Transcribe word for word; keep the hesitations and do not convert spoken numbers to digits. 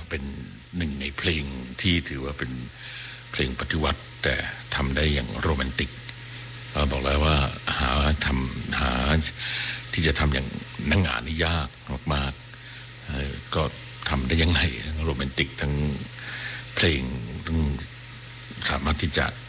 เป็นหนึ่งในเพลงที่ถือว่าเป็นเพลงปฏิวัติแต่ทำได้อย่างโรแมนติกเราบอกแล้วว่าหาทำหาที่จะทำอย่างนังหงานี่ยากมากๆก็ทำได้ยังไงโรแมนติกทั้งเพลงทั้งสามารถที่จะ